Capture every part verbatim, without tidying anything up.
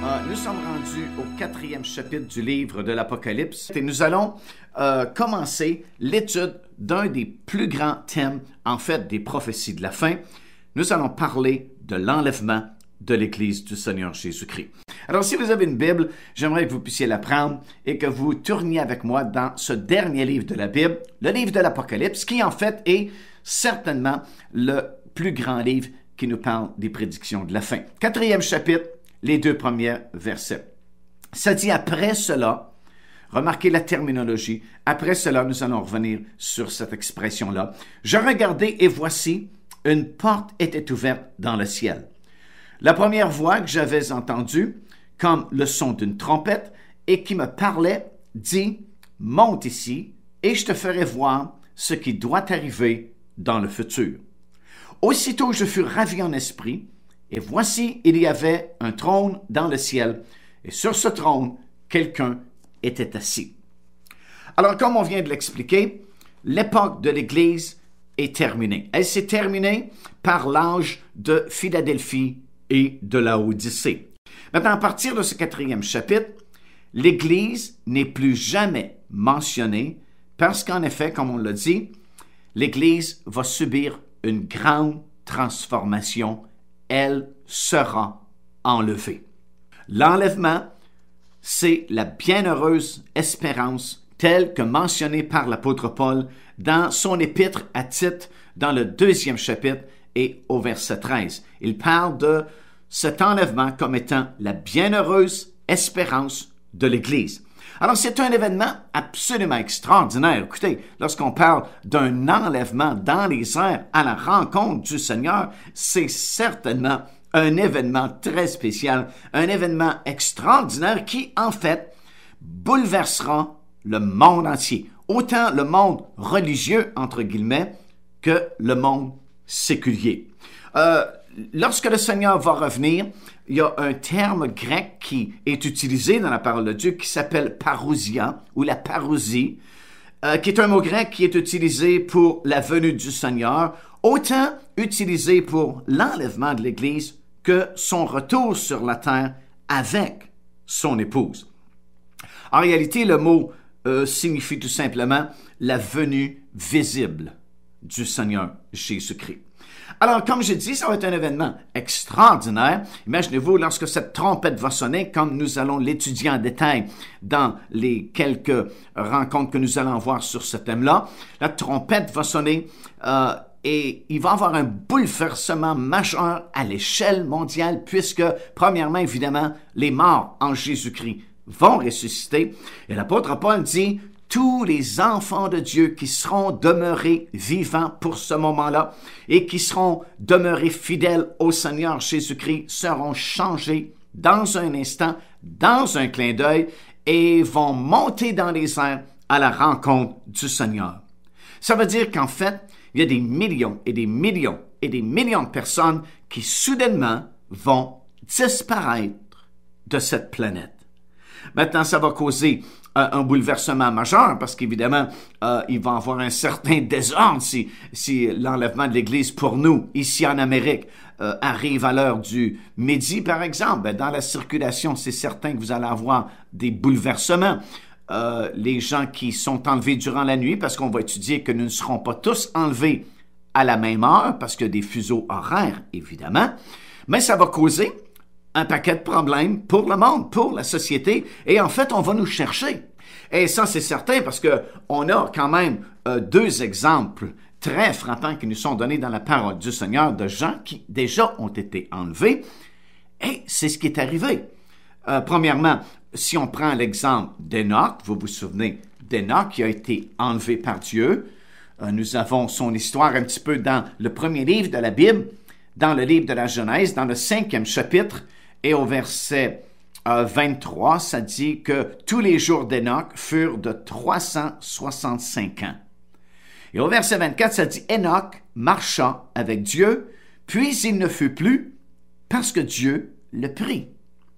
Euh, nous sommes rendus au quatrième chapitre du livre de l'Apocalypse et nous allons euh, commencer l'étude d'un des plus grands thèmes, en fait, des prophéties de la fin. Nous allons parler de l'enlèvement de l'Église du Seigneur Jésus-Christ. Alors, si vous avez une Bible, j'aimerais que vous puissiez la prendre et que vous tourniez avec moi dans ce dernier livre de la Bible, le livre de l'Apocalypse, qui en fait est certainement le plus grand livre qui nous parle des prédictions de la fin. Quatrième chapitre, les deux premiers versets. Ça dit après cela, remarquez la terminologie, après cela, nous allons revenir sur cette expression-là. Je regardai et voici, une porte était ouverte dans le ciel. La première voix que j'avais entendue, comme le son d'une trompette, et qui me parlait, dit, monte ici, et je te ferai voir ce qui doit arriver dans le futur. Aussitôt je fus ravi en esprit, et voici, il y avait un trône dans le ciel, et sur ce trône, quelqu'un était assis. Alors, comme on vient de l'expliquer, l'époque de l'Église est terminée. Elle s'est terminée par l'âge de Philadelphie et de Laodicée. Maintenant, à partir de ce quatrième chapitre, l'Église n'est plus jamais mentionnée parce qu'en effet, comme on l'a dit, l'Église va subir une grande transformation. Elle sera enlevée. L'enlèvement, c'est la bienheureuse espérance telle que mentionnée par l'apôtre Paul dans son épître à Tite, dans le deuxième chapitre et au verset treize. Il parle de cet enlèvement comme étant la bienheureuse espérance de l'Église. Alors, c'est un événement absolument extraordinaire. Écoutez, lorsqu'on parle d'un enlèvement dans les airs à la rencontre du Seigneur, c'est certainement un événement très spécial, un événement extraordinaire qui, en fait, bouleversera le monde entier. Autant le monde religieux, entre guillemets, que le monde séculier. Euh, lorsque le Seigneur va revenir, il y a un terme grec qui est utilisé dans la parole de Dieu qui s'appelle parousia ou la parousie, euh, qui est un mot grec qui est utilisé pour la venue du Seigneur, autant utilisé pour l'enlèvement de l'Église que son retour sur la terre avec son épouse. En réalité, le mot euh, signifie tout simplement la venue visible du Seigneur Jésus-Christ. Alors, comme j'ai dit, ça va être un événement extraordinaire. Imaginez-vous, lorsque cette trompette va sonner, comme nous allons l'étudier en détail dans les quelques rencontres que nous allons avoir sur ce thème-là, la trompette va sonner euh, et il va y avoir un bouleversement majeur à l'échelle mondiale puisque, premièrement, évidemment, les morts en Jésus-Christ vont ressusciter. Et l'apôtre Paul dit, tous les enfants de Dieu qui seront demeurés vivants pour ce moment-là et qui seront demeurés fidèles au Seigneur Jésus-Christ seront changés dans un instant, dans un clin d'œil et vont monter dans les airs à la rencontre du Seigneur. Ça veut dire qu'en fait, il y a des millions et des millions et des millions de personnes qui soudainement vont disparaître de cette planète. Maintenant, ça va causer euh, un bouleversement majeur parce qu'évidemment, euh, il va y avoir un certain désordre si, si l'enlèvement de l'Église pour nous, ici en Amérique, euh, arrive à l'heure du midi, par exemple. Ben, dans la circulation, c'est certain que vous allez avoir des bouleversements. Euh, les gens qui sont enlevés durant la nuit, parce qu'on va étudier que nous ne serons pas tous enlevés à la même heure, parce qu'il y a des fuseaux horaires, évidemment, mais ça va causer un paquet de problèmes pour le monde, pour la société, et en fait, on va nous chercher. Et ça, c'est certain, parce que on a quand même euh, deux exemples très frappants qui nous sont donnés dans la parole du Seigneur de gens qui déjà ont été enlevés, et c'est ce qui est arrivé. Euh, premièrement, si on prend l'exemple d'Enoch, vous vous souvenez d'Enoch qui a été enlevé par Dieu, euh, nous avons son histoire un petit peu dans le premier livre de la Bible, dans le livre de la Genèse, dans le cinquième chapitre, et au verset euh, vingt-trois, ça dit que tous les jours d'Enoch furent de trois cent soixante-cinq ans. Et au verset vingt-quatre, ça dit « Enoch marcha avec Dieu, puis il ne fut plus parce que Dieu le prit. »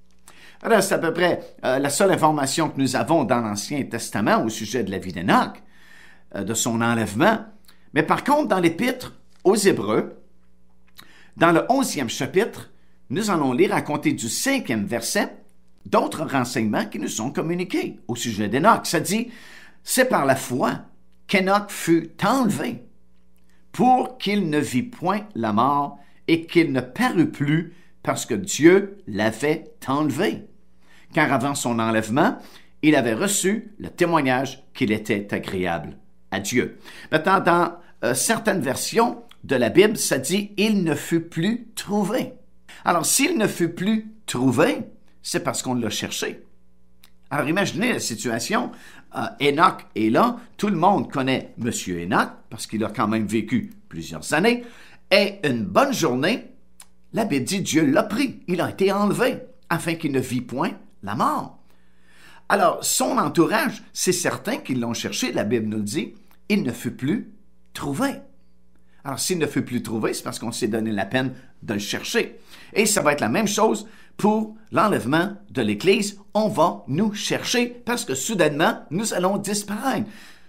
Alors, c'est à peu près euh, la seule information que nous avons dans l'Ancien Testament au sujet de la vie d'Enoch, euh, de son enlèvement. Mais par contre, dans l'Épître aux Hébreux, dans le onzième chapitre, nous allons lire à compter du cinquième verset, d'autres renseignements qui nous sont communiqués au sujet d'Enoch. Ça dit, c'est par la foi qu'Enoch fut enlevé pour qu'il ne vit point la mort et qu'il ne parut plus parce que Dieu l'avait enlevé. Car avant son enlèvement, il avait reçu le témoignage qu'il était agréable à Dieu. Maintenant, dans euh, certaines versions de la Bible, ça dit « il ne fut plus trouvé ». Alors, s'il ne fut plus trouvé, c'est parce qu'on l'a cherché. Alors, imaginez la situation. Euh, Enoch est là. Tout le monde connaît M. Enoch parce qu'il a quand même vécu plusieurs années. Et une bonne journée, la Bible dit Dieu l'a pris. Il a été enlevé afin qu'il ne vit point la mort. Alors, son entourage, c'est certain qu'ils l'ont cherché. La Bible nous le dit. Il ne fut plus trouvé. Alors, s'il ne fut plus trouvé, c'est parce qu'on s'est donné la peine de le chercher. Et ça va être la même chose pour l'enlèvement de l'Église. On va nous chercher parce que soudainement, nous allons disparaître.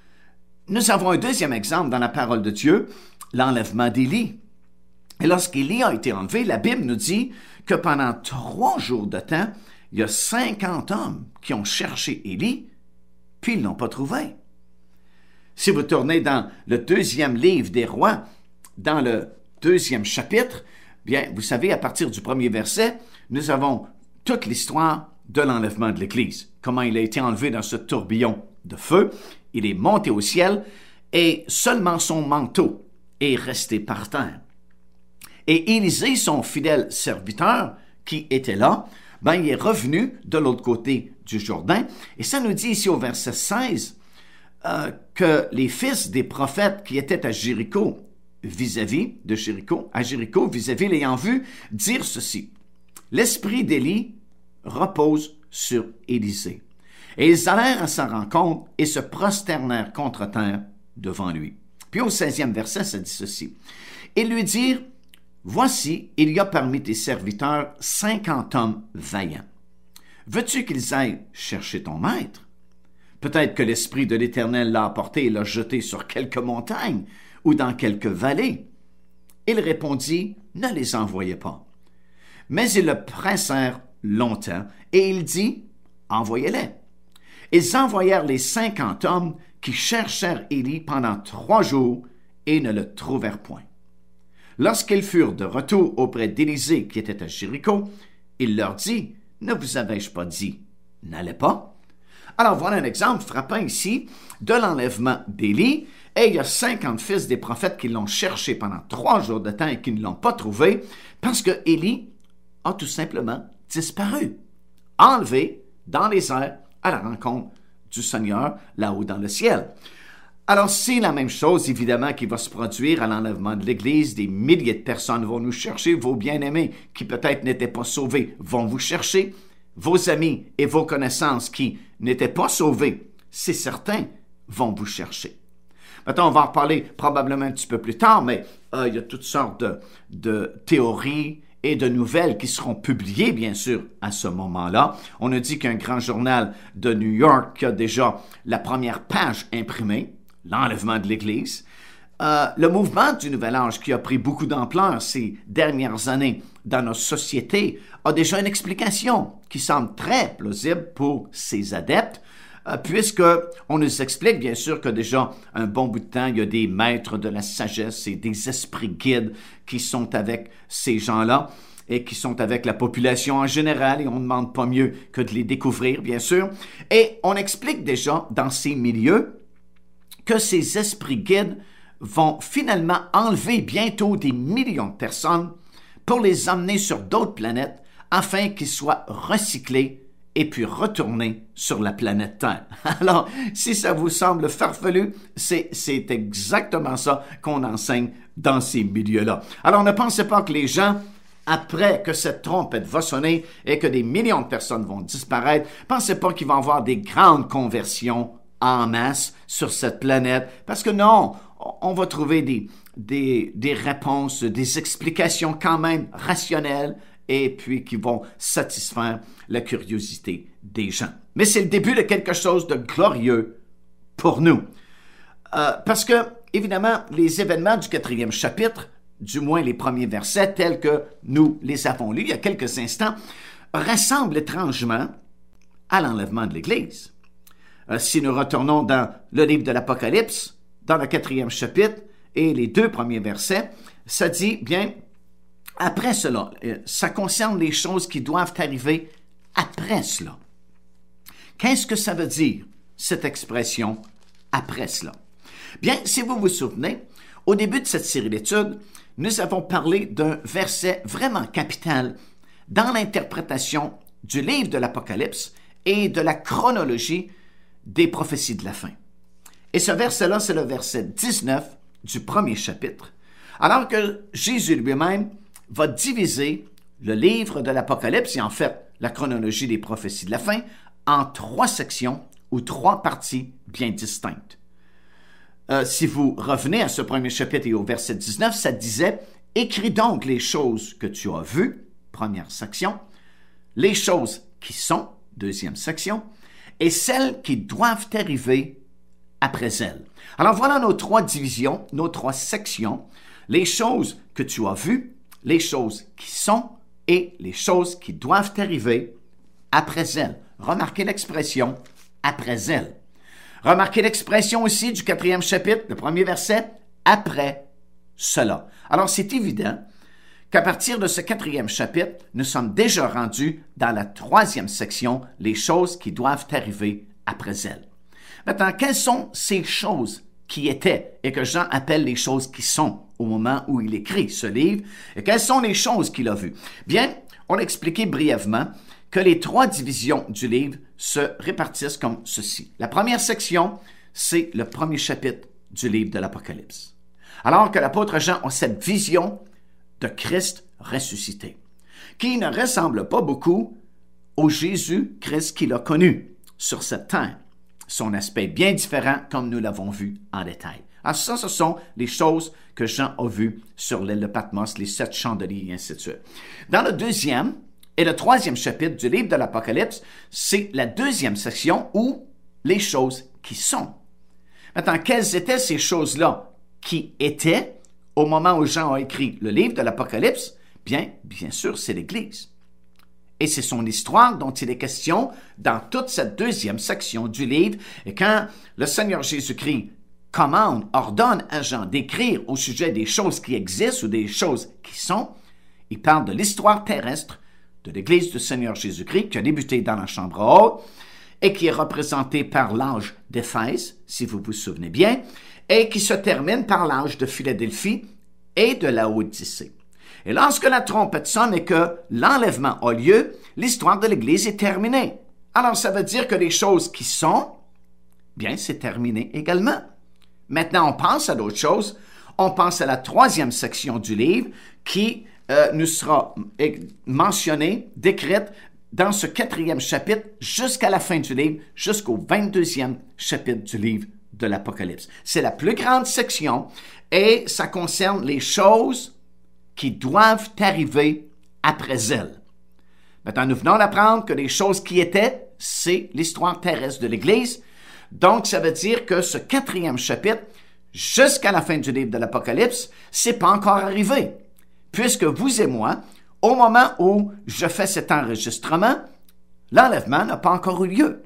Nous avons un deuxième exemple dans la parole de Dieu, l'enlèvement d'Élie. Et lorsqu'Élie a été enlevé, la Bible nous dit que pendant trois jours de temps, il y a cinquante hommes qui ont cherché Élie, puis ils ne l'ont pas trouvé. Si vous tournez dans le deuxième livre des rois, dans le deuxième chapitre, bien, vous savez, à partir du premier verset, nous avons toute l'histoire de l'enlèvement de l'Église. Comment il a été enlevé dans ce tourbillon de feu. Il est monté au ciel et seulement son manteau est resté par terre. Et Élisée, son fidèle serviteur qui était là, ben, il est revenu de l'autre côté du Jourdain. Et ça nous dit ici au verset seize euh, que les fils des prophètes qui étaient à Jéricho, vis-à-vis de Jéricho, à Jéricho, vis-à-vis l'ayant vu, dire ceci. L'esprit d'Élie repose sur Élisée. Et ils allèrent à sa rencontre et se prosternèrent contre terre devant lui. Puis au seizième verset, ça dit ceci. Ils lui dirent, voici, il y a parmi tes serviteurs cinquante hommes vaillants. Veux-tu qu'ils aillent chercher ton maître? Peut-être que l'Esprit de l'Éternel l'a apporté et l'a jeté sur quelques montagnes ou dans quelques vallées. Il répondit, ne les envoyez pas. Mais ils le pressèrent longtemps et il dit, envoyez-les. Ils envoyèrent les cinquante hommes qui cherchèrent Élie pendant trois jours et ne le trouvèrent point. Lorsqu'ils furent de retour auprès d'Élisée qui était à Jéricho, il leur dit, ne vous avais-je pas dit, n'allez pas? Alors voilà un exemple frappant ici de l'enlèvement d'Élie. Et il y a cinquante fils des prophètes qui l'ont cherché pendant trois jours de temps et qui ne l'ont pas trouvé parce que Élie a tout simplement disparu, enlevé dans les airs à la rencontre du Seigneur là-haut dans le ciel. Alors c'est la même chose évidemment qui va se produire à l'enlèvement de l'Église. Des milliers de personnes vont nous chercher, vos bien-aimés qui peut-être n'étaient pas sauvés vont vous chercher, vos amis et vos connaissances qui n'étaient pas sauvés, c'est certain, vont vous chercher. Maintenant, on va en reparler probablement un petit peu plus tard, mais euh, il y a toutes sortes de, de théories et de nouvelles qui seront publiées, bien sûr, à ce moment-là. On a dit qu'un grand journal de New York a déjà la première page imprimée, l'enlèvement de l'Église. Euh, le mouvement du Nouvel Âge, qui a pris beaucoup d'ampleur ces dernières années dans notre société, a déjà une explication qui semble très plausible pour ses adeptes, euh, puisqu'on nous explique, bien sûr, que déjà un bon bout de temps, il y a des maîtres de la sagesse et des esprits guides qui sont avec ces gens-là et qui sont avec la population en général, et on ne demande pas mieux que de les découvrir, bien sûr. Et on explique déjà dans ces milieux que ces esprits guides vont finalement enlever bientôt des millions de personnes pour les emmener sur d'autres planètes afin qu'ils soient recyclés et puis retourner sur la planète Terre. Alors, si ça vous semble farfelu, c'est, c'est exactement ça qu'on enseigne dans ces milieux-là. Alors, ne pensez pas que les gens, après que cette trompette va sonner et que des millions de personnes vont disparaître, pensez pas qu'il va y avoir des grandes conversions en masse sur cette planète, parce que non, on va trouver des, des, des réponses, des explications quand même rationnelles et puis qui vont satisfaire la curiosité des gens. Mais c'est le début de quelque chose de glorieux pour nous. Euh, parce que, évidemment, les événements du quatrième chapitre, du moins les premiers versets tels que nous les avons lus il y a quelques instants, ressemblent étrangement à l'enlèvement de l'Église. Euh, si nous retournons dans le livre de l'Apocalypse, dans le quatrième chapitre et les deux premiers versets, ça dit, bien, après cela, euh, ça concerne les choses qui doivent arriver après cela. Qu'est-ce que ça veut dire, cette expression « après cela » ? Bien, si vous vous souvenez, au début de cette série d'études, nous avons parlé d'un verset vraiment capital dans l'interprétation du livre de l'Apocalypse et de la chronologie des prophéties de la fin. Et ce verset-là, c'est le verset dix-neuf du premier chapitre, alors que Jésus lui-même va diviser le livre de l'Apocalypse, et en fait la chronologie des prophéties de la fin, en trois sections ou trois parties bien distinctes. Euh, si vous revenez à ce premier chapitre et au verset dix-neuf, ça disait « Écris donc les choses que tu as vues », première section, « les choses qui sont », deuxième section, et celles qui doivent arriver après elles. Alors voilà nos trois divisions, nos trois sections, les choses que tu as vues, les choses qui sont et les choses qui doivent arriver après elles. Remarquez l'expression « après elles ». Remarquez l'expression aussi du quatrième chapitre, le premier verset, « après cela ». Alors c'est évident qu'à partir de ce quatrième chapitre, nous sommes déjà rendus dans la troisième section, « les choses qui doivent arriver après elles ». Maintenant, quelles sont ces choses qui étaient et que Jean appelle les choses qui sont au moment où il écrit ce livre? Et quelles sont les choses qu'il a vues? Bien, on a expliqué brièvement que les trois divisions du livre se répartissent comme ceci. La première section, c'est le premier chapitre du livre de l'Apocalypse. Alors que l'apôtre Jean a cette vision de Christ ressuscité, qui ne ressemble pas beaucoup au Jésus-Christ qu'il a connu sur cette terre. Son aspect bien différent, comme nous l'avons vu en détail. Alors ça, ce sont les choses que Jean a vues sur l'île de Patmos, les sept chandeliers, et ainsi de suite. Dans le deuxième et le troisième chapitre du livre de l'Apocalypse, c'est la deuxième section où les choses qui sont. Maintenant, quelles étaient ces choses-là qui étaient au moment où Jean a écrit le livre de l'Apocalypse? Bien, bien sûr, c'est l'Église. Et c'est son histoire dont il est question dans toute cette deuxième section du livre. Et quand le Seigneur Jésus-Christ commande, ordonne à Jean d'écrire au sujet des choses qui existent ou des choses qui sont, il parle de l'histoire terrestre de l'Église du Seigneur Jésus-Christ qui a débuté dans la chambre haute et qui est représentée par l'âge d'Éphèse, si vous vous souvenez bien, et qui se termine par l'âge de Philadelphie et de Laodicée. Et lorsque la trompette sonne et que l'enlèvement a lieu, l'histoire de l'Église est terminée. Alors, ça veut dire que les choses qui sont, bien, c'est terminé également. Maintenant, on pense à d'autres choses. On pense à la troisième section du livre qui euh, nous sera mentionnée, décrite dans ce quatrième chapitre jusqu'à la fin du livre, jusqu'au vingt-deuxième chapitre du livre de l'Apocalypse. C'est la plus grande section et ça concerne les choses qui doivent arriver après elles. Maintenant, nous venons d'apprendre que les choses qui étaient, c'est l'histoire terrestre de l'Église. Donc, ça veut dire que ce quatrième chapitre, jusqu'à la fin du livre de l'Apocalypse, c'est pas encore arrivé. Puisque vous et moi, au moment où je fais cet enregistrement, l'enlèvement n'a pas encore eu lieu.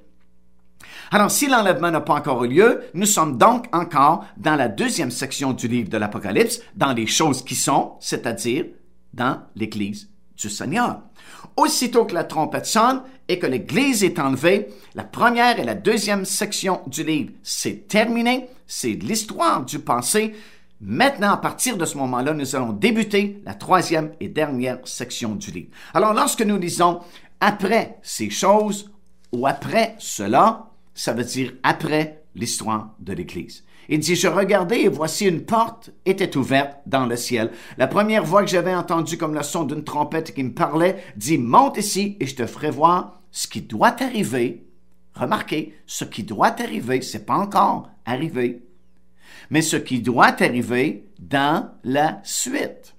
Alors, si l'enlèvement n'a pas encore eu lieu, nous sommes donc encore dans la deuxième section du livre de l'Apocalypse, dans les choses qui sont, c'est-à-dire dans l'Église du Seigneur. Aussitôt que la trompette sonne et que l'Église est enlevée, la première et la deuxième section du livre, c'est terminé, c'est l'histoire du passé. Maintenant, à partir de ce moment-là, nous allons débuter la troisième et dernière section du livre. Alors, lorsque nous lisons « après ces choses » ou « après cela », ça veut dire après l'histoire de l'Église. Il dit, je regardais et voici une porte était ouverte dans le ciel. La première voix que j'avais entendue comme le son d'une trompette qui me parlait dit, monte ici et je te ferai voir ce qui doit arriver. Remarquez, ce qui doit arriver, c'est pas encore arrivé, mais ce qui doit arriver dans la suite,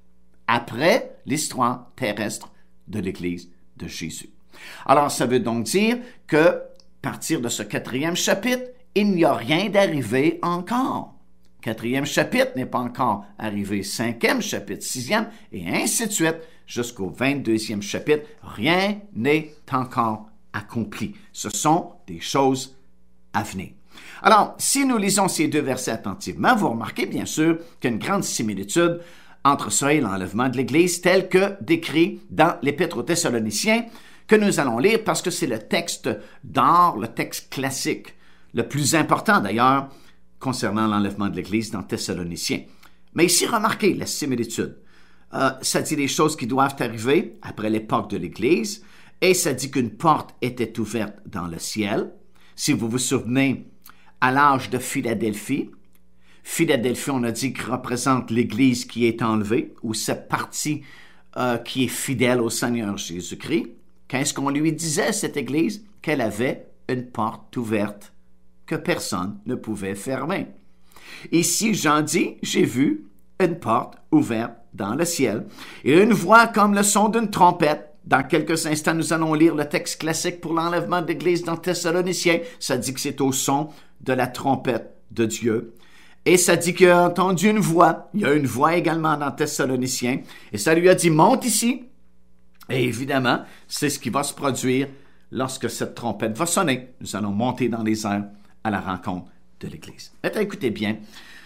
après l'histoire terrestre de l'Église de Jésus. Alors, ça veut donc dire que à partir de ce quatrième chapitre, il n'y a rien d'arrivé encore. Quatrième chapitre n'est pas encore arrivé. Cinquième chapitre, sixième, et ainsi de suite, jusqu'au vingt-deuxième chapitre. Rien n'est encore accompli. Ce sont des choses à venir. Alors, si nous lisons ces deux versets attentivement, vous remarquez bien sûr qu'il y a une grande similitude entre ça et l'enlèvement de l'Église tel que décrit dans l'Épître aux Thessaloniciens que nous allons lire parce que c'est le texte d'or, le texte classique, le plus important d'ailleurs concernant l'enlèvement de l'Église dans Thessaloniciens. Mais ici, remarquez la similitude. Euh, ça dit des choses qui doivent arriver après l'époque de l'Église et ça dit qu'une porte était ouverte dans le ciel. Si vous vous souvenez, à l'âge de Philadelphie, Philadelphie, on a dit qu'il représente l'Église qui est enlevée, ou cette partie euh, qui est fidèle au Seigneur Jésus-Christ. Qu'est-ce qu'on lui disait, cette Église? Qu'elle avait une porte ouverte que personne ne pouvait fermer. Ici, Jean dit, j'ai vu une porte ouverte dans le ciel et une voix comme le son d'une trompette. Dans quelques instants, nous allons lire le texte classique pour l'enlèvement de l'Église dans Thessaloniciens. Ça dit que c'est au son de la trompette de Dieu. Et ça dit qu'il a entendu une voix. Il y a une voix également dans Thessaloniciens. Et ça lui a dit, monte ici. Et évidemment, c'est ce qui va se produire lorsque cette trompette va sonner. Nous allons monter dans les airs à la rencontre de l'Église. Maintenant, écoutez bien.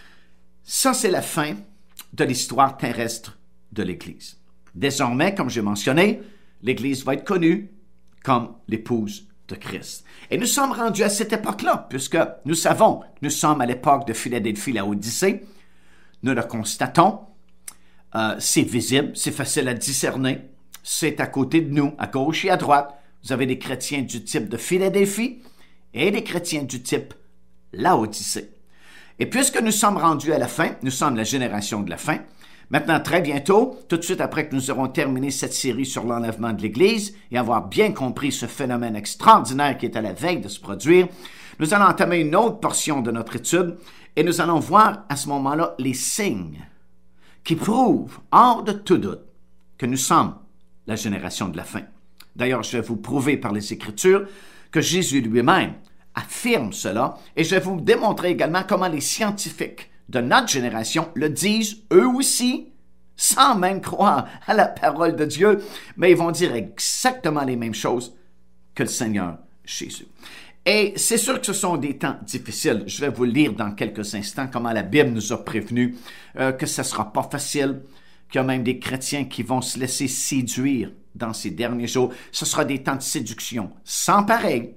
Ça, c'est la fin de l'histoire terrestre de l'Église. Désormais, comme j'ai mentionné, l'Église va être connue comme l'épouse de Christ. Et nous sommes rendus à cette époque-là, puisque nous savons, nous sommes à l'époque de Philadelphie, la Odyssée. Nous le constatons. Euh, c'est visible, c'est facile à discerner. C'est à côté de nous, à gauche et à droite. Vous avez des chrétiens du type de Philadelphie et des chrétiens du type la Odyssée. Et puisque nous sommes rendus à la fin, nous sommes la génération de la fin, maintenant, très bientôt, tout de suite après que nous aurons terminé cette série sur l'enlèvement de l'Église et avoir bien compris ce phénomène extraordinaire qui est à la veille de se produire, nous allons entamer une autre portion de notre étude et nous allons voir à ce moment-là les signes qui prouvent, hors de tout doute, que nous sommes la génération de la fin. D'ailleurs, je vais vous prouver par les Écritures que Jésus lui-même affirme cela et je vais vous démontrer également comment les scientifiques de notre génération le disent eux aussi, sans même croire à la parole de Dieu, mais ils vont dire exactement les mêmes choses que le Seigneur Jésus. Et c'est sûr que ce sont des temps difficiles. Je vais vous lire dans quelques instants comment la Bible nous a prévenu euh, que ce ne sera pas facile, qu'il y a même des chrétiens qui vont se laisser séduire dans ces derniers jours. Ce sera des temps de séduction sans pareil.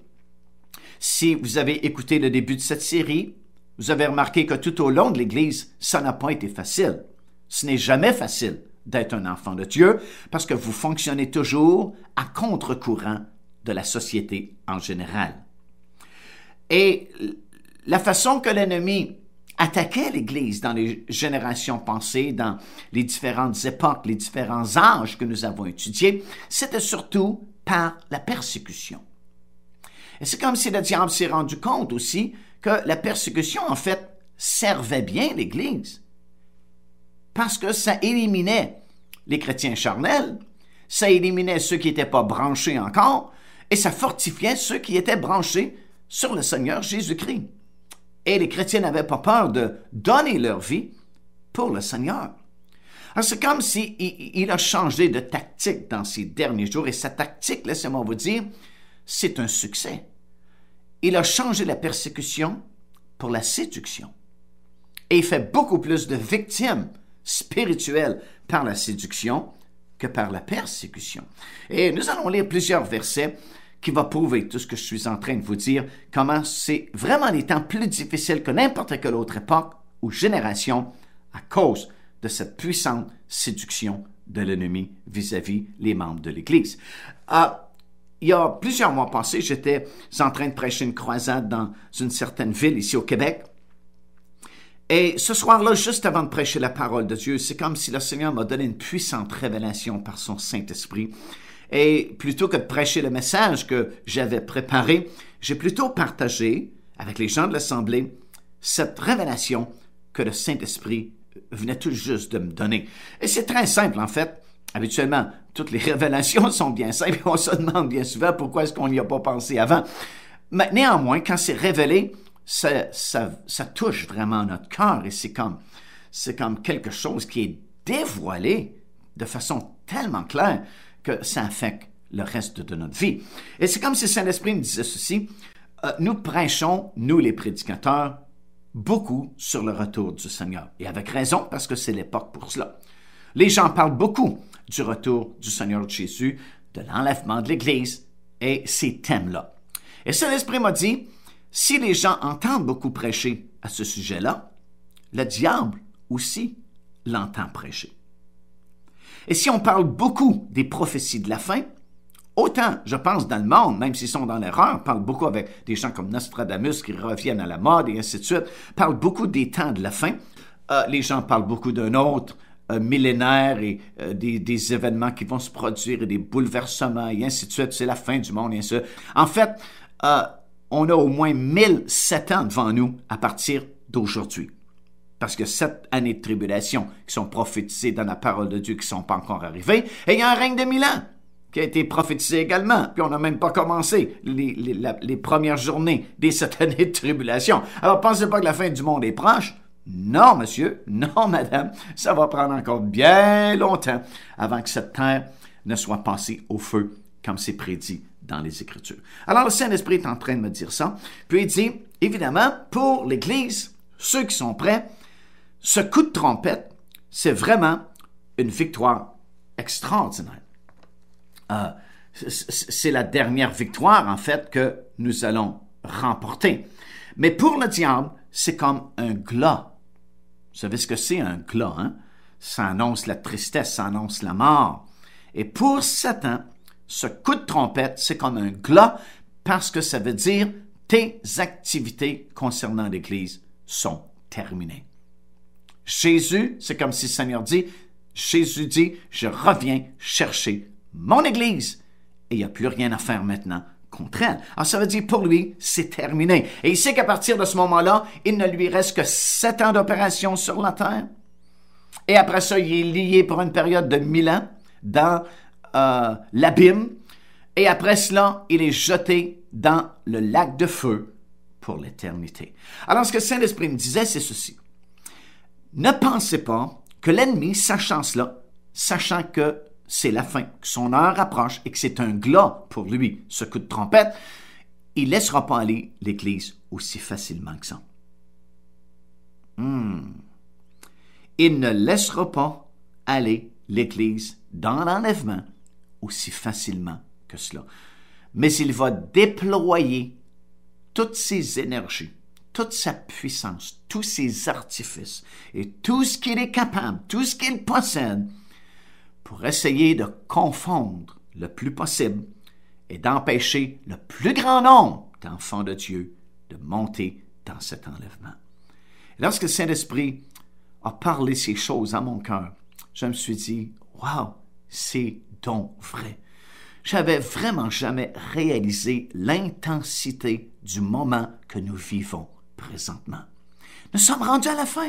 Si vous avez écouté le début de cette série, vous avez remarqué que tout au long de l'Église, ça n'a pas été facile. Ce n'est jamais facile d'être un enfant de Dieu parce que vous fonctionnez toujours à contre-courant de la société en général. Et la façon que l'ennemi attaquait l'Église dans les générations passées, dans les différentes époques, les différents âges que nous avons étudiés, c'était surtout par la persécution. Et c'est comme si le diable s'est rendu compte aussi que la persécution, en fait, servait bien l'Église. Parce que ça éliminait les chrétiens charnels, ça éliminait ceux qui n'étaient pas branchés encore, et ça fortifiait ceux qui étaient branchés sur le Seigneur Jésus-Christ. Et les chrétiens n'avaient pas peur de donner leur vie pour le Seigneur. Alors, c'est comme s'il il a changé de tactique dans ces derniers jours, et sa tactique, laissez-moi vous dire, c'est un succès. Il a changé la persécution pour la séduction. Et il fait beaucoup plus de victimes spirituelles par la séduction que par la persécution. Et nous allons lire plusieurs versets qui vont prouver tout ce que je suis en train de vous dire, comment c'est vraiment des temps plus difficiles que n'importe quelle autre époque ou génération à cause de cette puissante séduction de l'ennemi vis-à-vis les membres de l'Église. Ah, Il y a plusieurs mois passés, j'étais en train de prêcher une croisade dans une certaine ville ici au Québec. Et ce soir-là, juste avant de prêcher la parole de Dieu, c'est comme si le Seigneur m'a donné une puissante révélation par son Saint-Esprit. Et plutôt que de prêcher le message que j'avais préparé, j'ai plutôt partagé avec les gens de l'Assemblée cette révélation que le Saint-Esprit venait tout juste de me donner. Et c'est très simple, en fait. Habituellement, toutes les révélations sont bien simples. On se demande bien souvent pourquoi est-ce qu'on n'y a pas pensé avant. Mais néanmoins, quand c'est révélé, ça, ça, ça touche vraiment notre cœur et c'est comme, c'est comme quelque chose qui est dévoilé de façon tellement claire que ça affecte le reste de notre vie. Et c'est comme si Saint-Esprit nous disait ceci, euh, nous prêchons, nous les prédicateurs, beaucoup sur le retour du Seigneur. Et avec raison, parce que c'est l'époque pour cela. Les gens parlent beaucoup du retour du Seigneur Jésus, de l'enlèvement de l'Église et ces thèmes-là. Et Saint-Esprit m'a dit, si les gens entendent beaucoup prêcher à ce sujet-là, le diable aussi l'entend prêcher. Et si on parle beaucoup des prophéties de la fin, autant, je pense, dans le monde, même s'ils sont dans l'erreur, on parle beaucoup avec des gens comme Nostradamus qui reviennent à la mode et ainsi de suite, parle beaucoup des temps de la fin. Euh, les gens parlent beaucoup d'un autre euh, millénaire et euh, des, des événements qui vont se produire et des bouleversements et ainsi de suite. C'est la fin du monde et ainsi de suite. En fait, euh, on a au moins mille sept ans devant nous à partir d'aujourd'hui. Parce que sept années de tribulation qui sont prophétisées dans la parole de Dieu qui ne sont pas encore arrivées, et il y a un règne de mille ans qui a été prophétisé également, puis on n'a même pas commencé les, les, la, les premières journées des sept années de tribulation. Alors, pensez pas que la fin du monde est proche. Non, monsieur, non, madame, ça va prendre encore bien longtemps avant que cette terre ne soit passée au feu, comme c'est prédit dans les Écritures. Alors, le Saint-Esprit est en train de me dire ça, puis il dit, évidemment, pour l'Église, ceux qui sont prêts, ce coup de trompette, c'est vraiment une victoire extraordinaire. Euh, c'est la dernière victoire, en fait, que nous allons remporter. Mais pour le diable, c'est comme un glas. Vous savez ce que c'est, un glas, hein? Ça annonce la tristesse, ça annonce la mort. Et pour Satan, ce coup de trompette, c'est comme un glas parce que ça veut dire tes activités concernant l'Église sont terminées. Jésus, c'est comme si le Seigneur dit, Jésus dit, je reviens chercher mon Église et il n'y a plus rien à faire maintenant contre elle. Alors ça veut dire pour lui, c'est terminé. Et il sait qu'à partir de ce moment-là, il ne lui reste que sept ans d'opération sur la terre. Et après ça, il est lié pour une période de mille ans dans euh, l'abîme. Et après cela, il est jeté dans le lac de feu pour l'éternité. Alors ce que Saint-Esprit me disait, c'est ceci. Ne pensez pas que l'ennemi, sachant cela, sachant que c'est la fin, que son heure approche et que c'est un glas pour lui, ce coup de trompette, il ne laissera pas aller l'Église aussi facilement que ça. Hmm. Il ne laissera pas aller l'Église dans l'enlèvement aussi facilement que cela. Mais il va déployer toutes ses énergies, toute sa puissance, tous ses artifices et tout ce qu'il est capable, tout ce qu'il possède pour essayer de confondre le plus possible et d'empêcher le plus grand nombre d'enfants de Dieu de monter dans cet enlèvement. Et lorsque le Saint-Esprit a parlé ces choses à mon cœur, je me suis dit, wow, c'est donc vrai. J'avais vraiment jamais réalisé l'intensité du moment que nous vivons présentement. Nous sommes rendus à la fin.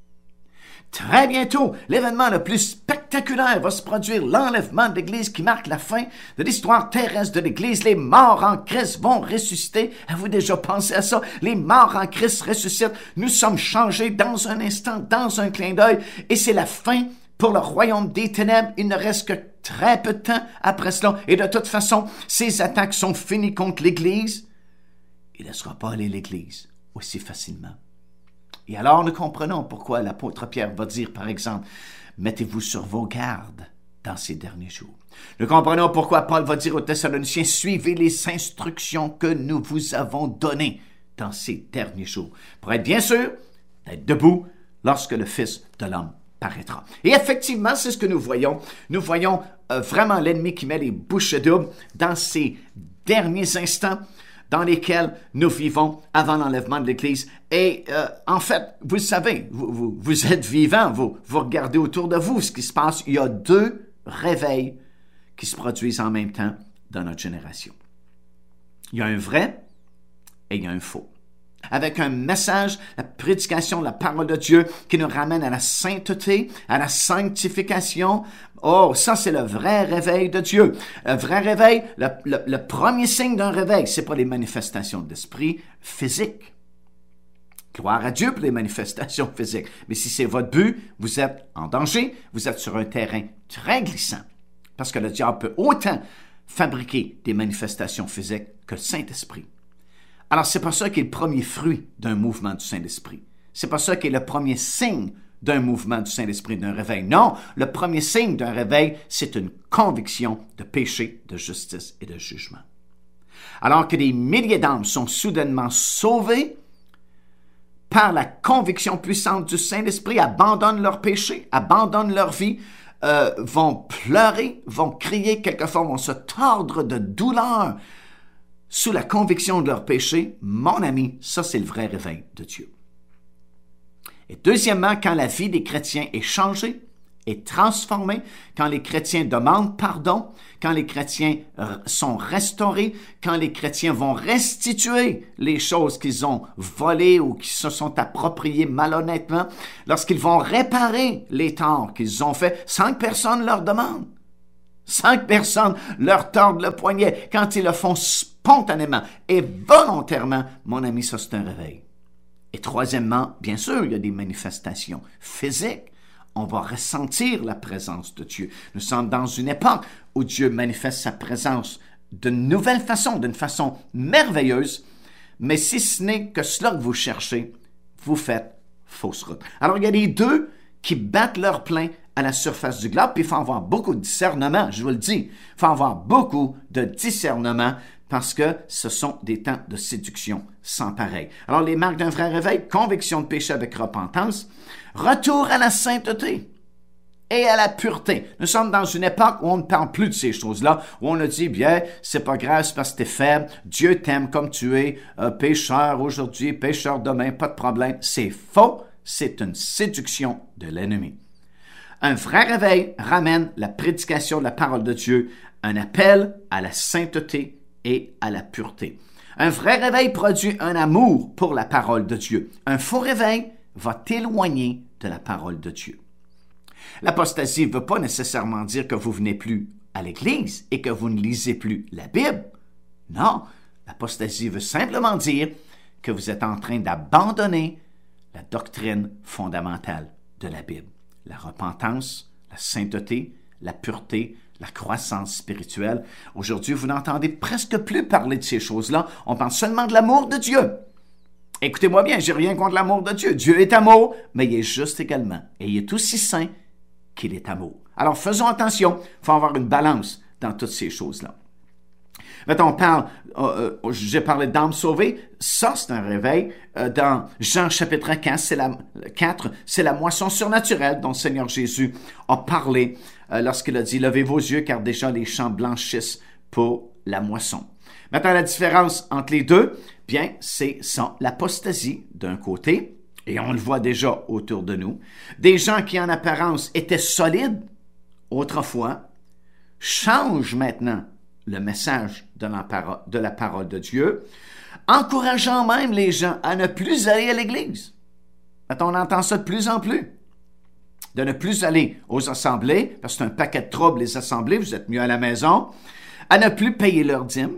Très bientôt, l'événement le plus spectaculaire va se produire, l'enlèvement de l'Église qui marque la fin de l'histoire terrestre de l'Église. Les morts en Christ vont ressusciter. Avez-vous déjà pensé à ça? Les morts en Christ ressuscitent. Nous sommes changés dans un instant, dans un clin d'œil, et c'est la fin pour le royaume des ténèbres. Il ne reste que très peu de temps après cela, et de toute façon, ces attaques sont finies contre l'Église. Il ne laissera pas aller l'Église aussi facilement. Et alors, nous comprenons pourquoi l'apôtre Pierre va dire, par exemple, « Mettez-vous sur vos gardes dans ces derniers jours. » Nous comprenons pourquoi Paul va dire aux Thessaloniciens, « Suivez les instructions que nous vous avons données dans ces derniers jours. » Pour être bien sûr d'être debout lorsque le Fils de l'homme paraîtra. Et effectivement, c'est ce que nous voyons. Nous voyons euh, vraiment l'ennemi qui met les bouchées doubles dans ces derniers instants dans lesquels nous vivons avant l'enlèvement de l'Église. Et euh, en fait, vous savez, vous, vous, vous êtes vivants, vous, vous regardez autour de vous ce qui se passe. Il y a deux réveils qui se produisent en même temps dans notre génération. Il y a un vrai et il y a un faux. Avec un message, la prédication de la parole de Dieu qui nous ramène à la sainteté, à la sanctification. Oh, ça, c'est le vrai réveil de Dieu. Le vrai réveil, le, le, le premier signe d'un réveil, c'est pas les manifestations d'esprit physiques. Gloire à Dieu pour les manifestations physiques. Mais si c'est votre but, vous êtes en danger, vous êtes sur un terrain très glissant. Parce que le diable peut autant fabriquer des manifestations physiques que le Saint-Esprit. Alors, c'est pas ça qui est le premier fruit d'un mouvement du Saint-Esprit. C'est pas ça qui est le premier signe d'un mouvement du Saint-Esprit, d'un réveil. Non, le premier signe d'un réveil, c'est une conviction de péché, de justice et de jugement. Alors que des milliers d'âmes sont soudainement sauvées par la conviction puissante du Saint-Esprit, abandonnent leur péché, abandonnent leur vie, euh, vont pleurer, vont crier, quelquefois vont se tordre de douleur sous la conviction de leur péché, mon ami, ça c'est le vrai réveil de Dieu. Et deuxièmement, quand la vie des chrétiens est changée, est transformée, quand les chrétiens demandent pardon, quand les chrétiens sont restaurés, quand les chrétiens vont restituer les choses qu'ils ont volées ou qui se sont appropriées malhonnêtement, lorsqu'ils vont réparer les torts qu'ils ont faits, cinq personnes leur demandent. Cinq personnes leur tordent le poignet quand ils le font spontanément et volontairement. Mon ami, ça c'est un réveil. Et troisièmement, bien sûr, il y a des manifestations physiques. On va ressentir la présence de Dieu. Nous sommes dans une époque où Dieu manifeste sa présence d'une nouvelle façon, d'une façon merveilleuse. Mais si ce n'est que cela que vous cherchez, vous faites fausse route. Alors, il y a les deux qui battent leur plein à la surface du globe, puis il faut avoir beaucoup de discernement, je vous le dis. Il faut avoir beaucoup de discernement parce que ce sont des temps de séduction sans pareil. Alors, les marques d'un vrai réveil, conviction de péché avec repentance, retour à la sainteté et à la pureté. Nous sommes dans une époque où on ne parle plus de ces choses-là, où on a dit, bien, c'est pas grave, c'est parce que t'es faible, Dieu t'aime comme tu es, euh, pécheur aujourd'hui, pécheur demain, pas de problème. C'est faux, c'est une séduction de l'ennemi. Un vrai réveil ramène la prédication de la parole de Dieu, un appel à la sainteté et à la pureté. Un vrai réveil produit un amour pour la parole de Dieu. Un faux réveil va t'éloigner de la parole de Dieu. L'apostasie ne veut pas nécessairement dire que vous ne venez plus à l'Église et que vous ne lisez plus la Bible. Non, l'apostasie veut simplement dire que vous êtes en train d'abandonner la doctrine fondamentale de la Bible. La repentance, la sainteté, la pureté, la croissance spirituelle. Aujourd'hui, vous n'entendez presque plus parler de ces choses-là. On parle seulement de l'amour de Dieu. Écoutez-moi bien, je n'ai rien contre l'amour de Dieu. Dieu est amour, mais il est juste également. Et il est aussi saint qu'il est amour. Alors, faisons attention. Il faut avoir une balance dans toutes ces choses-là. Maintenant, on parle, euh, euh, j'ai parlé d'âmes sauvées. Ça, c'est un réveil. Euh, dans Jean chapitre quatre, c'est la, quatre, c'est la moisson surnaturelle dont le Seigneur Jésus a parlé euh, lorsqu'il a dit « Levez vos yeux, car déjà les champs blanchissent pour la moisson ». Maintenant, la différence entre les deux, bien, c'est ça, l'apostasie d'un côté, et on le voit déjà autour de nous. Des gens qui, en apparence, étaient solides autrefois, changent maintenant le message de la, parole, de la parole de Dieu, encourageant même les gens à ne plus aller à l'Église. On entend ça de plus en plus. De ne plus aller aux assemblées, parce que c'est un paquet de troubles, les assemblées, vous êtes mieux à la maison, à ne plus payer leurs dîmes,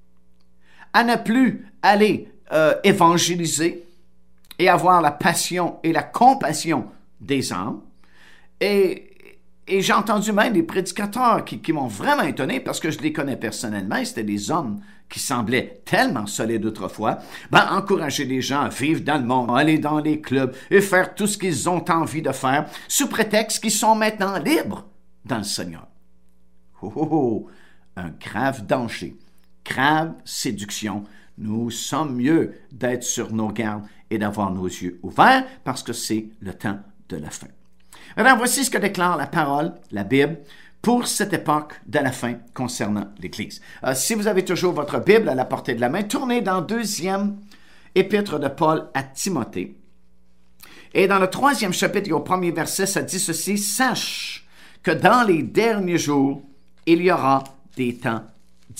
à ne plus aller euh, évangéliser et avoir la passion et la compassion des âmes. Et Et j'ai entendu même des prédicateurs qui, qui m'ont vraiment étonné parce que je les connais personnellement et c'était des hommes qui semblaient tellement solides autrefois, ben, encourager les gens à vivre dans le monde, aller dans les clubs et faire tout ce qu'ils ont envie de faire sous prétexte qu'ils sont maintenant libres dans le Seigneur. Oh, oh, oh, un grave danger, grave séduction. Nous sommes mieux d'être sur nos gardes et d'avoir nos yeux ouverts parce que c'est le temps de la fin. Maintenant, voici ce que déclare la parole, la Bible, pour cette époque de la fin concernant l'Église. Euh, si vous avez toujours votre Bible à la portée de la main, tournez dans le deuxième épître de Paul à Timothée. Et dans le troisième chapitre et au premier verset, ça dit ceci, « Sache que dans les derniers jours, il y aura des temps difficiles. »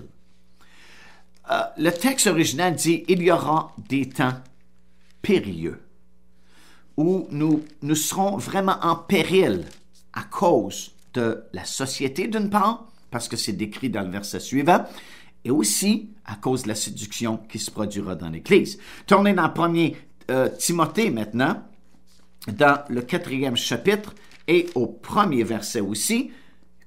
Euh, le texte original dit, « Il y aura des temps périlleux. » où nous, nous serons vraiment en péril à cause de la société d'une part, parce que c'est décrit dans le verset suivant, et aussi à cause de la séduction qui se produira dans l'Église. Tournez dans le premier euh, Timothée maintenant, dans le quatrième chapitre, et au premier verset aussi.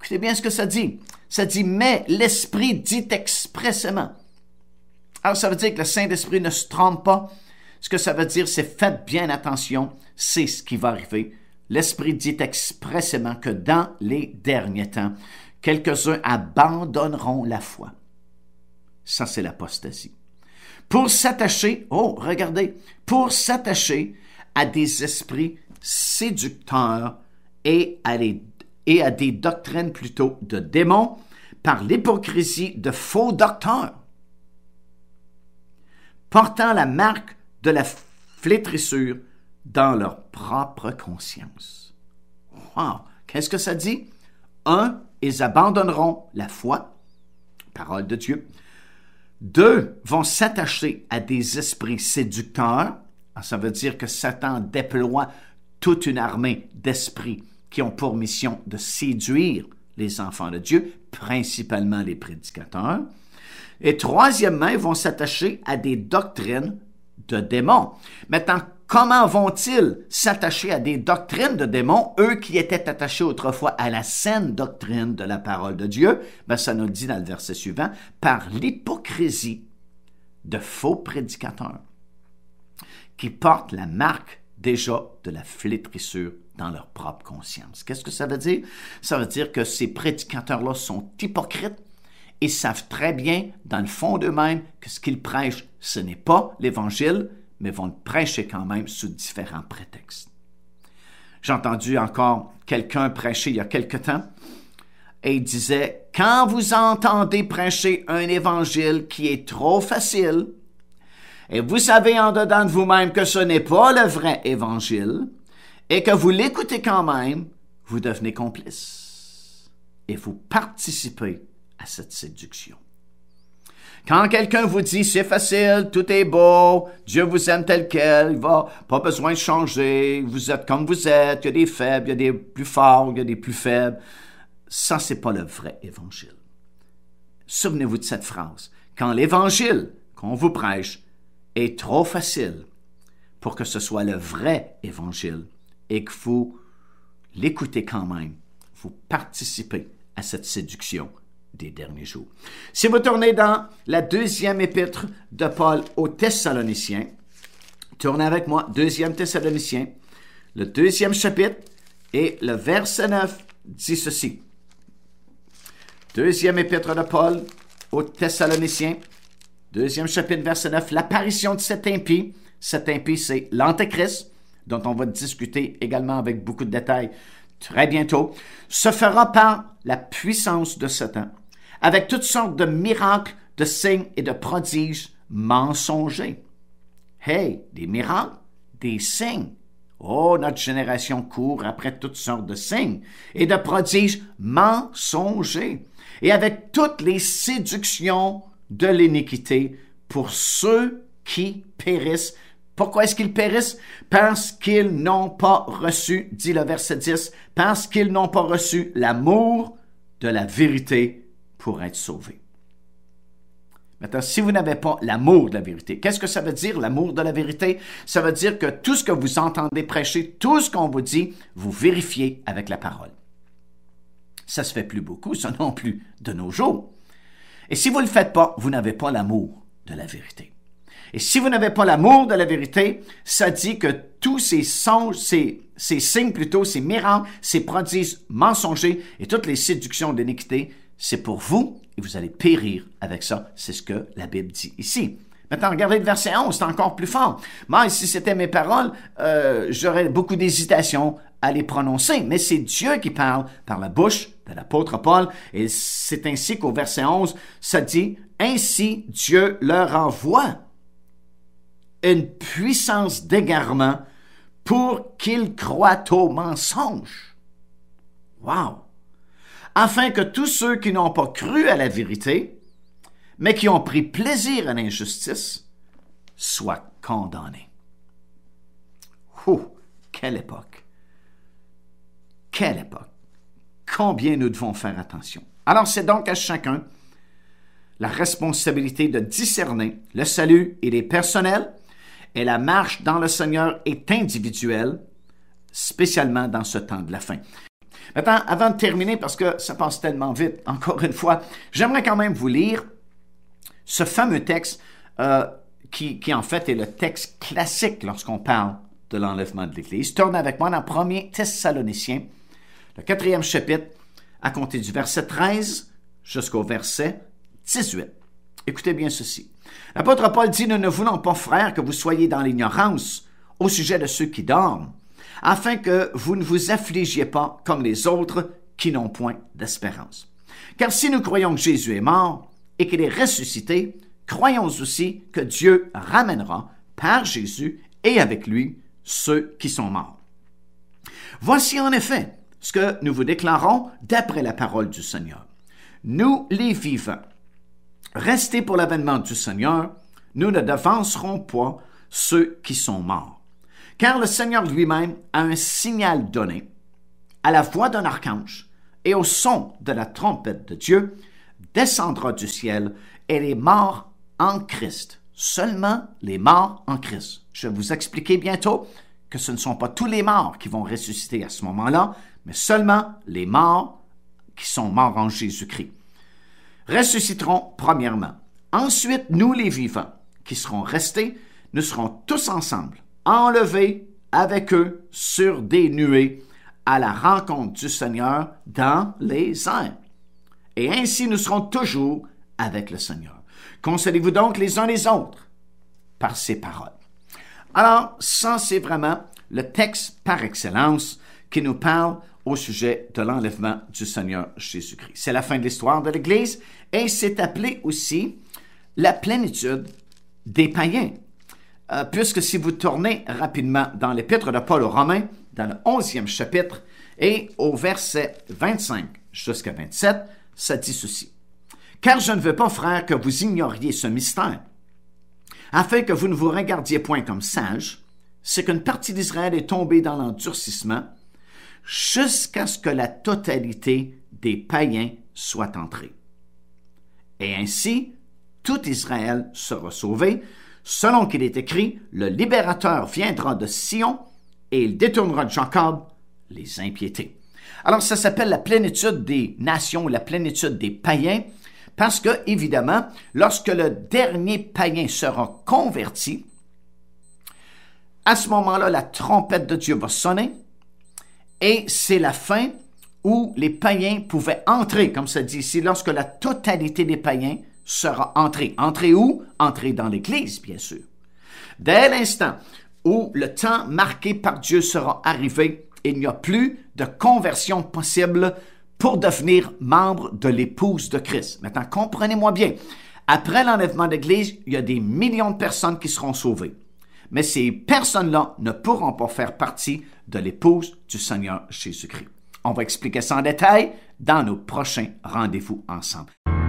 Écoutez bien ce que ça dit. Ça dit, mais l'Esprit dit expressément. Alors, ça veut dire que le Saint-Esprit ne se trompe pas. Ce que ça veut dire, c'est faites bien attention, c'est ce qui va arriver. L'Esprit dit expressément que dans les derniers temps, quelques-uns abandonneront la foi. Ça, c'est l'apostasie. Pour s'attacher, oh, regardez, pour s'attacher à des esprits séducteurs et à, les, et à des doctrines plutôt de démons par l'hypocrisie de faux docteurs, portant la marque de la flétrissure dans leur propre conscience. Wow! Qu'est-ce que ça dit? Un, ils abandonneront la foi, parole de Dieu. Deux, vont s'attacher à des esprits séducteurs. Ça veut dire que Satan déploie toute une armée d'esprits qui ont pour mission de séduire les enfants de Dieu, principalement les prédicateurs. Et troisièmement, ils vont s'attacher à des doctrines de démons. Maintenant, comment vont-ils s'attacher à des doctrines de démons, eux qui étaient attachés autrefois à la saine doctrine de la parole de Dieu? Ben, ça nous le dit dans le verset suivant, par l'hypocrisie de faux prédicateurs qui portent la marque déjà de la flétrissure dans leur propre conscience. Qu'est-ce que ça veut dire? Ça veut dire que ces prédicateurs-là sont hypocrites et savent très bien, dans le fond d'eux-mêmes, que ce qu'ils prêchent, ce n'est pas l'Évangile, mais vont le prêcher quand même sous différents prétextes. J'ai entendu encore quelqu'un prêcher il y a quelque temps, et il disait, « Quand vous entendez prêcher un Évangile qui est trop facile, et vous savez en dedans de vous-même que ce n'est pas le vrai Évangile, et que vous l'écoutez quand même, vous devenez complice, et vous participez à cette séduction. » Quand quelqu'un vous dit « c'est facile, tout est beau, Dieu vous aime tel quel, il va pas besoin de changer, vous êtes comme vous êtes, il y a des faibles, il y a des plus forts, il y a des plus faibles », ça, c'est pas le vrai Évangile. Souvenez-vous de cette phrase. Quand l'Évangile qu'on vous prêche est trop facile pour que ce soit le vrai Évangile et que vous l'écoutez quand même, vous participez à cette séduction des derniers jours. Si vous tournez dans la deuxième épître de Paul aux Thessaloniciens, tournez avec moi, deuxième Thessaloniciens, le deuxième chapitre, et le verset neuf dit ceci. Deuxième épître de Paul aux Thessaloniciens, deuxième chapitre, verset neuf, l'apparition de cet impie. Cet impie, c'est l'Antéchrist, dont on va discuter également avec beaucoup de détails très bientôt, se fera par la puissance de Satan, avec toutes sortes de miracles, de signes et de prodiges mensongers. Hey, des miracles, des signes. Oh, notre génération court après toutes sortes de signes et de prodiges mensongers, et avec toutes les séductions de l'iniquité pour ceux qui périssent. Pourquoi est-ce qu'ils périssent? Parce qu'ils n'ont pas reçu, dit le verset dix, parce qu'ils n'ont pas reçu l'amour de la vérité pour être sauvés. Maintenant, si vous n'avez pas l'amour de la vérité, qu'est-ce que ça veut dire, l'amour de la vérité? Ça veut dire que tout ce que vous entendez prêcher, tout ce qu'on vous dit, vous vérifiez avec la parole. Ça se fait plus beaucoup, ça non plus, de nos jours. Et si vous ne le faites pas, vous n'avez pas l'amour de la vérité. Et si vous n'avez pas l'amour de la vérité, ça dit que tous ces songes, ces, ces signes plutôt, ces miracles, ces prodiges mensongers et toutes les séductions d'iniquité, c'est pour vous et vous allez périr avec ça. C'est ce que la Bible dit ici. Maintenant, regardez le verset onze, c'est encore plus fort. Moi, si c'était mes paroles, euh, j'aurais beaucoup d'hésitation à les prononcer, mais c'est Dieu qui parle par la bouche de l'apôtre Paul, et c'est ainsi qu'au verset onze, ça dit « Ainsi Dieu leur envoie une puissance d'égarement pour qu'ils croient au mensonge. » Wow! Afin que tous ceux qui n'ont pas cru à la vérité, mais qui ont pris plaisir à l'injustice, soient condamnés. Ouh! Quelle époque! Quelle époque! Combien nous devons faire attention. Alors c'est donc à chacun la responsabilité de discerner. Le salut, il est personnel, et la marche dans le Seigneur est individuelle, spécialement dans ce temps de la fin. Maintenant, avant de terminer, parce que ça passe tellement vite, encore une fois, j'aimerais quand même vous lire ce fameux texte euh, qui, qui, en fait, est le texte classique lorsqu'on parle de l'enlèvement de l'Église. Tourne avec moi dans premier Thessaloniciens, le quatrième chapitre, à compter du verset treize jusqu'au verset dix-huit. Écoutez bien ceci. L'apôtre Paul dit, « Nous ne voulons pas, frères, que vous soyez dans l'ignorance au sujet de ceux qui dorment, afin que vous ne vous affligiez pas comme les autres qui n'ont point d'espérance. Car si nous croyons que Jésus est mort et qu'il est ressuscité, croyons aussi que Dieu ramènera par Jésus et avec lui ceux qui sont morts. Voici en effet ce que nous vous déclarons d'après la parole du Seigneur. Nous, les vivants, restés pour l'avènement du Seigneur, nous ne devancerons pas ceux qui sont morts. Car le Seigneur lui-même a un signal donné, à la voix d'un archange et au son de la trompette de Dieu, descendra du ciel et les morts en Christ, seulement les morts en Christ. Je vais vous expliquer bientôt que ce ne sont pas tous les morts qui vont ressusciter à ce moment-là, mais seulement les morts qui sont morts en Jésus-Christ. Ressusciteront premièrement. Ensuite, nous les vivants qui serons restés, nous serons tous ensemble, enlevés avec eux sur des nuées à la rencontre du Seigneur dans les airs. Et ainsi nous serons toujours avec le Seigneur. Consolez-vous donc les uns les autres par ces paroles. Alors, ça, c'est vraiment le texte par excellence qui nous parle au sujet de l'enlèvement du Seigneur Jésus-Christ. C'est la fin de l'histoire de l'Église et c'est appelé aussi la plénitude des païens. Euh, puisque si vous tournez rapidement dans l'Épître de Paul aux Romains, dans le onzième chapitre, et au verset vingt-cinq jusqu'à vingt-sept, ça dit ceci. « Car je ne veux pas, frères, que vous ignoriez ce mystère, afin que vous ne vous regardiez point comme sages, c'est qu'une partie d'Israël est tombée dans l'endurcissement, jusqu'à ce que la totalité des païens soit entrée. Et ainsi, tout Israël sera sauvé, selon qu'il est écrit, le libérateur viendra de Sion et il détournera de Jacob les impiétés. » Alors, ça s'appelle la plénitude des nations, la plénitude des païens, parce que, évidemment, lorsque le dernier païen sera converti, à ce moment-là, la trompette de Dieu va sonner, et c'est la fin où les païens pouvaient entrer, comme ça dit ici, lorsque la totalité des païens sera entrée. Entrer où? Entrer dans l'Église, bien sûr. Dès l'instant où le temps marqué par Dieu sera arrivé, il n'y a plus de conversion possible pour devenir membre de l'épouse de Christ. Maintenant, comprenez-moi bien, après l'enlèvement de l'Église, il y a des millions de personnes qui seront sauvées. Mais ces personnes-là ne pourront pas faire partie de l'épouse du Seigneur Jésus-Christ. On va expliquer ça en détail dans nos prochains rendez-vous ensemble.